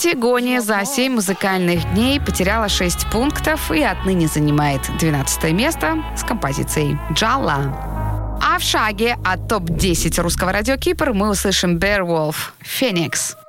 Антигоне за 7 музыкальных дней потеряла 6 пунктов и отныне занимает 12 место с композицией «Джалла». А в шаге от топ-10 русского радио Кипр мы услышим Beowulf «Phoenix».